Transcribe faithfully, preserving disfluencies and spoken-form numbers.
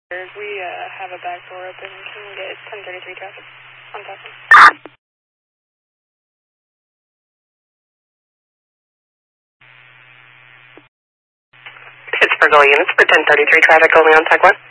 We uh, have a back door open. Can we get ten thirty-three traffic on top one? Pittsburgh all units for ten thirty-three traffic only on Tech one.